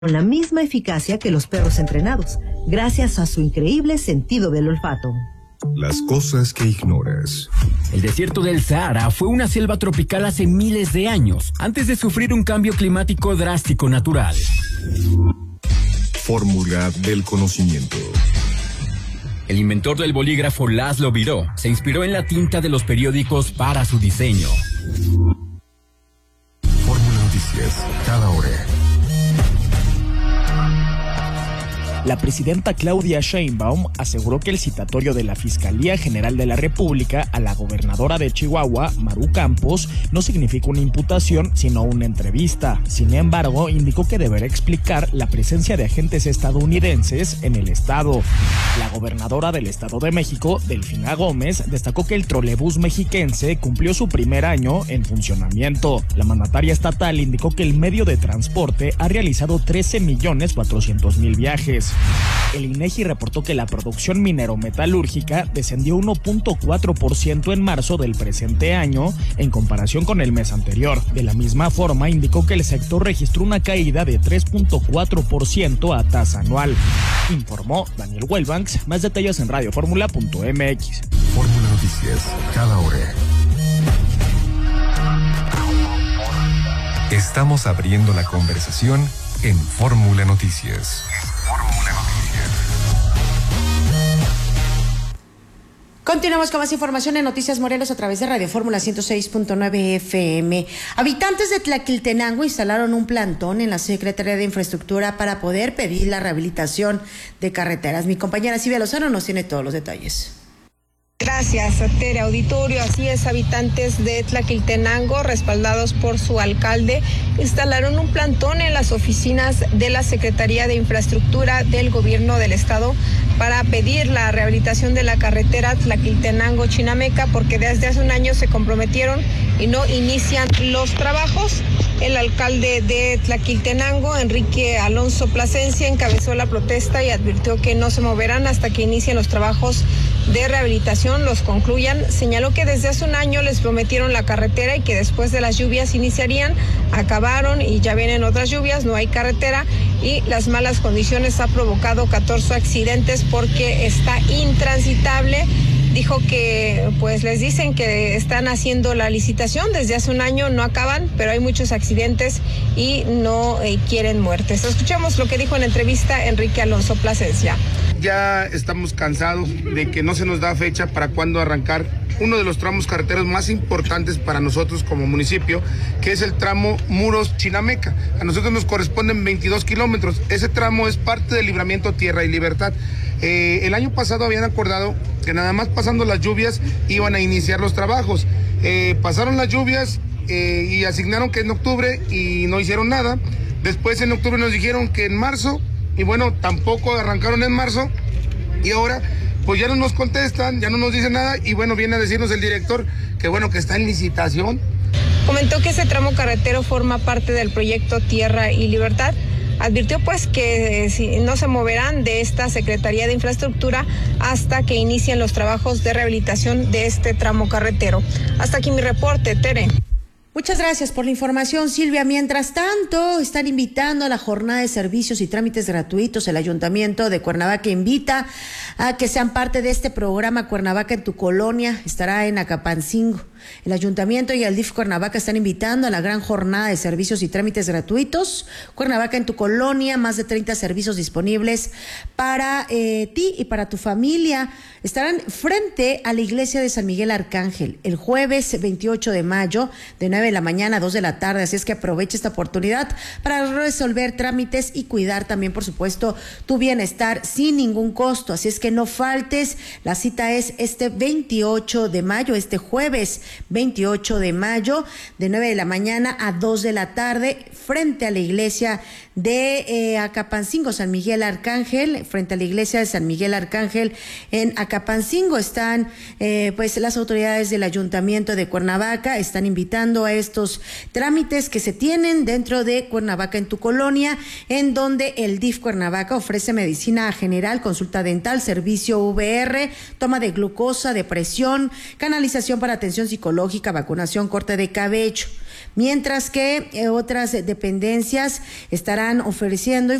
con la misma eficacia que los perros entrenados, gracias a su increíble sentido del olfato. Las cosas que ignoras. El desierto del Sahara fue una selva tropical hace miles de años, antes de sufrir un cambio climático drástico natural. Fórmula del conocimiento. El inventor del bolígrafo Laszlo Biró se inspiró en la tinta de los periódicos para su diseño. Fórmula Noticias, cada hora. La presidenta Claudia Sheinbaum aseguró que el citatorio de la Fiscalía General de la República a la gobernadora de Chihuahua, Maru Campos, no significa una imputación, sino una entrevista. Sin embargo, indicó que deberá explicar la presencia de agentes estadounidenses en el estado. La gobernadora del Estado de México, Delfina Gómez, destacó que el trolebús mexiquense cumplió su primer año en funcionamiento. La mandataria estatal indicó que el medio de transporte ha realizado 13.400.000 viajes. El INEGI reportó que la producción minero-metalúrgica descendió 1.4% en marzo del presente año en comparación con el mes anterior. De la misma forma, indicó que el sector registró una caída de 3.4% a tasa anual. Informó Daniel Wellbanks. Más detalles en radioformula.mx. Fórmula Noticias, cada hora. Estamos abriendo la conversación en Fórmula Noticias. Continuamos con más información en Noticias Morelos a través de Radio Fórmula 106.9 FM. Habitantes de Tlaquiltenango instalaron un plantón en la Secretaría de Infraestructura para poder pedir la rehabilitación de carreteras. Mi compañera Silvia Lozano nos tiene todos los detalles. Gracias, Tere Auditorio. Así es, habitantes de Tlaquiltenango, respaldados por su alcalde, instalaron un plantón en las oficinas de la Secretaría de Infraestructura del Gobierno del Estado para pedir la rehabilitación de la carretera Tlaquiltenango-Chinameca, porque desde hace un año se comprometieron y no inician los trabajos. El alcalde de Tlaquiltenango, Enrique Alonso Plasencia, encabezó la protesta y advirtió que no se moverán hasta que inicien los trabajos de rehabilitación, los concluyan. Señaló que desde hace un año les prometieron la carretera y que después de las lluvias iniciarían, acabaron y ya vienen otras lluvias, no hay carretera y las malas condiciones ha provocado 14 accidentes porque está intransitable. Dijo que pues les dicen que están haciendo la licitación desde hace un año, no acaban, pero hay muchos accidentes y no quieren muertes. Escuchamos lo que dijo en entrevista Enrique Alonso Plasencia. Ya estamos cansados de que no se nos da fecha para cuándo arrancar uno de los tramos carreteros más importantes para nosotros como municipio, que es el tramo Muros-Chinameca. A nosotros nos corresponden 22 kilómetros. Ese tramo es parte del Libramiento Tierra y Libertad. El año pasado habían acordado que nada más pasando las lluvias iban a iniciar los trabajos. Pasaron las lluvias y asignaron que en octubre y no hicieron nada. Después en octubre nos dijeron que en marzo, y bueno, tampoco arrancaron en marzo, y ahora pues ya no nos contestan, ya no nos dicen nada, y bueno, viene a decirnos el director que bueno, que está en licitación. Comentó que ese tramo carretero forma parte del proyecto Tierra y Libertad. Advirtió pues que no se moverán de esta Secretaría de Infraestructura hasta que inicien los trabajos de rehabilitación de este tramo carretero. Hasta aquí mi reporte, Tere. Muchas gracias por la información, Silvia. Mientras tanto, están invitando a la jornada de servicios y trámites gratuitos. El Ayuntamiento de Cuernavaca invita a que sean parte de este programa Cuernavaca en tu colonia. Estará en Acapancingo. El Ayuntamiento y el DIF Cuernavaca están invitando a la gran jornada de servicios y trámites gratuitos. Cuernavaca en tu colonia, más de 30 servicios disponibles para ti y para tu familia. Estarán frente a la iglesia de San Miguel Arcángel el jueves 28 de mayo de 9 de la mañana a 2 de la tarde. Así es que aprovecha esta oportunidad para resolver trámites y cuidar también, por supuesto, tu bienestar sin ningún costo. Así es que no faltes. La cita es este 28 de mayo, este jueves 28 de mayo, de 9 de la mañana a 2 de la tarde, frente a la iglesia de Acapancingo, San Miguel Arcángel, frente a la iglesia de San Miguel Arcángel en Acapancingo. Están pues las autoridades del Ayuntamiento de Cuernavaca, están invitando a a estos trámites que se tienen dentro de Cuernavaca en tu colonia, en donde el DIF Cuernavaca ofrece medicina general, consulta dental, servicio VR, toma de glucosa, de presión, canalización para atención psicológica, vacunación, corte de cabello. Mientras que otras dependencias estarán ofreciendo